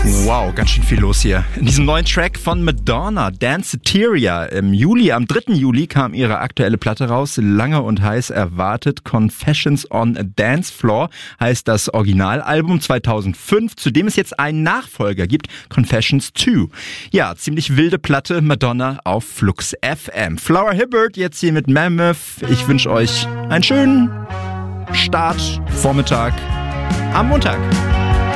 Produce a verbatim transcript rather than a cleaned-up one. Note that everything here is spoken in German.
Wow, ganz schön viel los hier. In diesem neuen Track von Madonna, Danceteria. Im Juli, am dritten Juli kam ihre aktuelle Platte raus. Lange und heiß erwartet. Confessions on a Dance Floor heißt das Originalalbum zweitausendfünf, zu dem es jetzt einen Nachfolger gibt, Confessions zwei. Ja, ziemlich wilde Platte, Madonna auf Flux F M. Flower Hibbert jetzt hier mit Mammoth. Ich wünsche euch einen schönen Start, Vormittag am Montag.